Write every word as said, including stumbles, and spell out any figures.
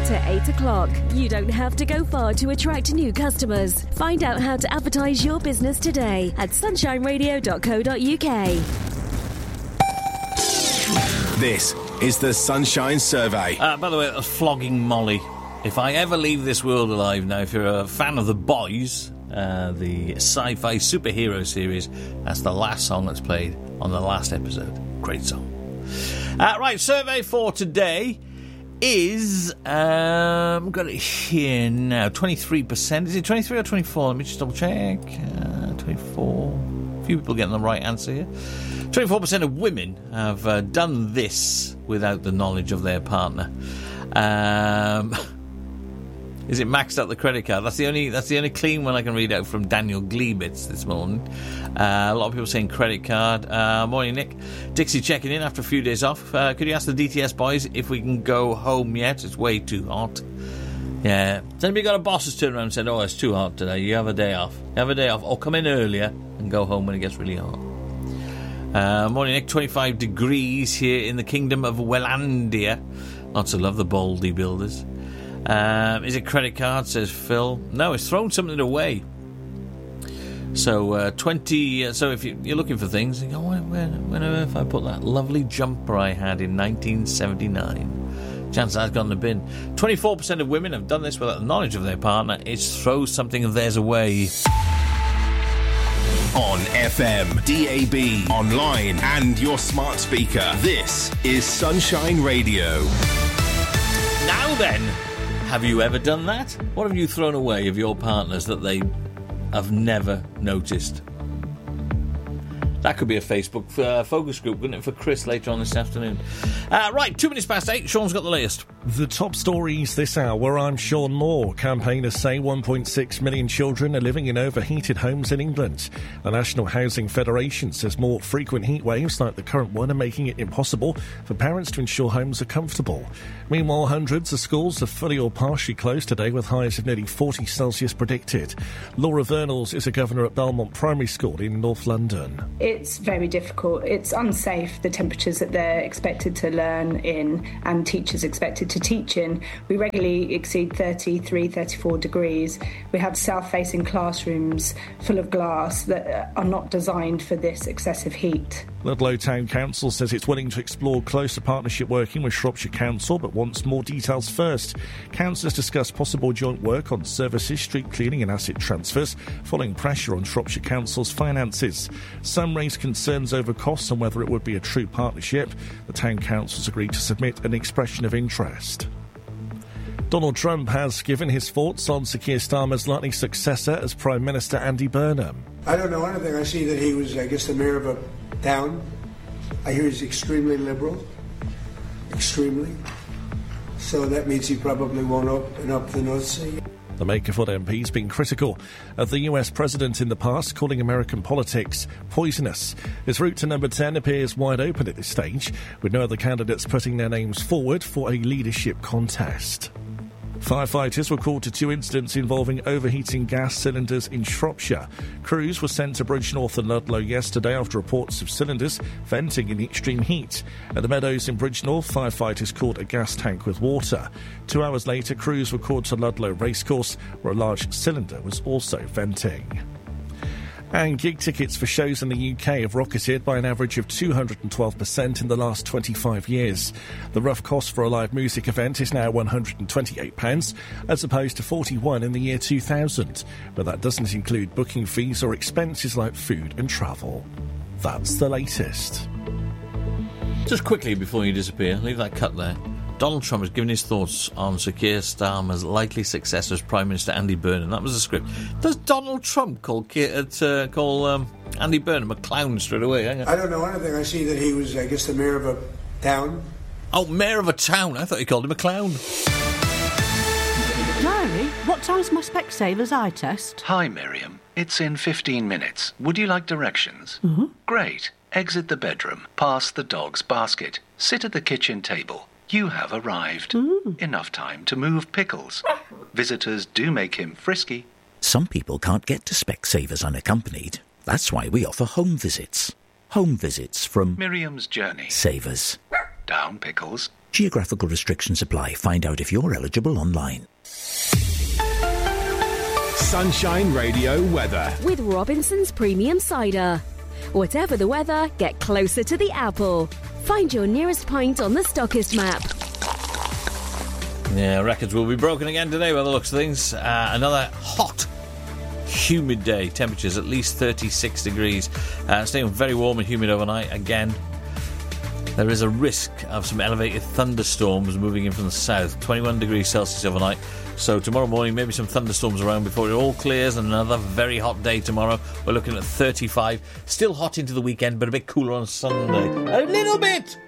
to eight o'clock. You don't have to go far to attract new customers. Find out how to advertise your business today at sunshine radio dot co dot uk. This is the Sunshine Survey. Uh, by the way, that was Flogging Molly. If I ever leave this world alive, now, if you're a fan of The Boys, uh, the sci-fi superhero series, that's the last song that's played on the last episode. Great song. Uh, right, survey for today is, um, got it here now, twenty-three percent. Is it twenty-three or twenty-four? Let me just double check. Uh, twenty-four. A few people getting the right answer here. twenty-four percent of women have uh, done this without the knowledge of their partner. Um... Is it maxed out the credit card? That's the only that's the only clean one I can read out from Daniel Gleebitz this morning. Uh, a lot of people saying credit card. Uh, morning, Nick. Dixie checking in after a few days off. Uh, could you ask the D T S boys if we can go home yet? It's way too hot. Yeah. Has anybody got a boss who's turned around and said, oh, it's too hot today, you have a day off. You have a day off. Or come in earlier and go home when it gets really hot. Uh, morning, Nick. twenty-five degrees here in the kingdom of Wellandia. Lots of love, the Baldy builders. Um, is it credit card, says Phil? No, it's thrown something away. So uh, twenty. Uh, so if you, you're looking for things, you go, where, where, where on earth I put that lovely jumper I had in nineteen seventy-nine? Chances are it's gone in the bin. twenty-four percent of women have done this without the knowledge of their partner. It's throw something of theirs away. On F M, D A B, online, and your smart speaker. This is Sunshine Radio. Now then. Have you ever done that? What have you thrown away of your partners that they have never noticed? That could be a Facebook uh, focus group, wouldn't it, for Chris later on this afternoon? Uh, right, two minutes past eight. Sean's got the latest. The top stories this hour. I'm Sean Moore. Campaigners say one point six million children are living in overheated homes in England. The National Housing Federation says more frequent heat waves like the current one are making it impossible for parents to ensure homes are comfortable. Meanwhile, hundreds of schools are fully or partially closed today with highs of nearly forty Celsius predicted. Laura Vernals is a governor at Belmont Primary School in North London. It's very difficult. It's unsafe, the temperatures that they're expected to learn in and teachers expected to teach in. We regularly exceed thirty-three, thirty-four degrees. We have south-facing classrooms full of glass that are not designed for this excessive heat. Ludlow Town Council says it's willing to explore closer partnership working with Shropshire Council, but wants more details first. Councillors discuss possible joint work on services, street cleaning and asset transfers, following pressure on Shropshire Council's finances. Some raise concerns over costs and whether it would be a true partnership. The Town Council's agreed to submit an expression of interest. Donald Trump has given his thoughts on Sir Keir Starmer's likely successor as Prime Minister Andy Burnham. I don't know anything. I see that he was, I guess, the mayor of a town. I hear he's extremely liberal. Extremely. So that means he probably won't open up the North Sea. The Makerfield M P has been critical of the U S president in the past, calling American politics poisonous. His route to number ten appears wide open at this stage, with no other candidates putting their names forward for a leadership contest. Firefighters were called to two incidents involving overheating gas cylinders in Shropshire. Crews were sent to Bridgnorth and Ludlow yesterday after reports of cylinders venting in the extreme heat. At the Meadows in Bridgnorth, firefighters called a gas tank with water. Two hours later, crews were called to Ludlow Racecourse, where a large cylinder was also venting. And gig tickets for shows in the U K have rocketed by an average of two hundred twelve percent in the last twenty-five years. The rough cost for a live music event is now one hundred twenty-eight pounds, as opposed to forty-one in the year two thousand. But that doesn't include booking fees or expenses like food and travel. That's the latest. Just quickly before you disappear, leave that cut there. Donald Trump has given his thoughts on Sir Keir Starmer's likely successor as Prime Minister Andy Burnham. That was the script. Does Donald Trump call Keir, uh, call um, Andy Burnham a clown straight away? I don't know anything. I see that he was, I guess, the mayor of a town. Oh, mayor of a town. I thought you called him a clown. Diary, what time's my Specsavers eye test? Hi, Miriam. It's in fifteen minutes. Would you like directions? Mm-hmm. Great. Exit the bedroom, past the dog's basket, sit at the kitchen table. You have arrived. Mm. Enough time to move pickles. Visitors do make him frisky. Some people can't get to Specsavers unaccompanied. That's why we offer home visits. Home visits from Miriam's Journey. Savers. Down pickles, Geographical restrictions apply. Find out if you're eligible online. Sunshine Radio weather. With Robinson's Premium Cider. Whatever the weather, get closer to the apple. Find your nearest pint on the Stockist map. Yeah, records will be broken again today by the looks of things. Uh, another hot, humid day. Temperatures at least thirty-six degrees. Uh, staying very warm and humid overnight. Again, there is a risk of some elevated thunderstorms moving in from the south. twenty-one degrees Celsius overnight. So tomorrow morning, maybe some thunderstorms around before it all clears, and another very hot day tomorrow. We're looking at thirty-five. Still hot into the weekend, but a bit cooler on Sunday. A little bit!